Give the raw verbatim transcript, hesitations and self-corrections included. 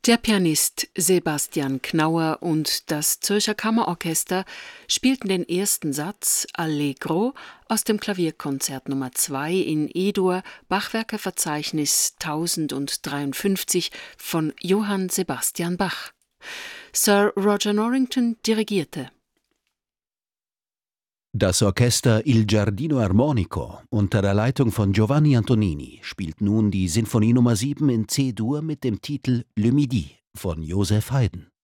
Der Pianist Sebastian Knauer und das Zürcher Kammerorchester spielten den ersten Satz Allegro aus dem Klavierkonzert Nummer zwei in E-Dur, Bachwerkeverzeichnis tausenddreiundfünfzig von Johann Sebastian Bach. Sir Roger Norrington dirigierte. Das Orchester Il Giardino Armonico unter der Leitung von Giovanni Antonini spielt nun die Sinfonie Nummer sieben in C-Dur mit dem Titel Le Midi von Joseph Haydn.